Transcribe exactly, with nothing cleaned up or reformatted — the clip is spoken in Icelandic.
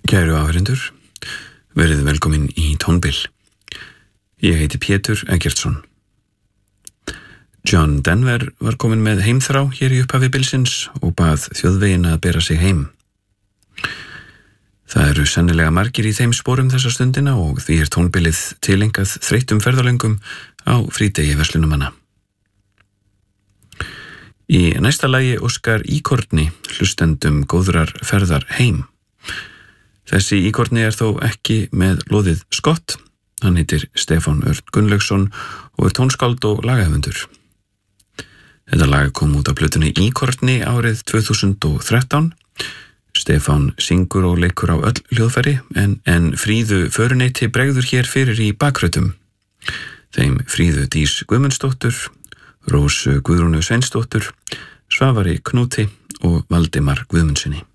Kæru áheyrendur, verið velkomin í Tónbil. Ég heiti Pétur Eggertsson. John Denver var komin með heimþrá hér í upphafi bilsins og bað þjóðvegin að bera sig heim. Það eru sennilega margir í þeim sporum þessa stundina og því er tónbilið tilengað þreyttum ferðalöngum á frídegi verslunumanna. Í næsta lagi óskar íkorni hlustendum góðrar ferðar heim. Þessi íkorni er þó ekki með loðið Scott. Hann heitir Stefán Örn Gunnlaugsson og er tónskáld og lagahöfundur. Þetta lag kom út á plötunni Íkorni árið tvö þúsund og þrettán. Stefán syngur og leikur á öll hljóðfæri en, en Fríðu föruneyti bregður hér fyrir í bakrötum. Þeim Fríðu Dís Guðmundsdóttur, Rósu Guðrúnu Sveinsdóttur, Svavari Knúti og Valdimar Guðmundsssyni.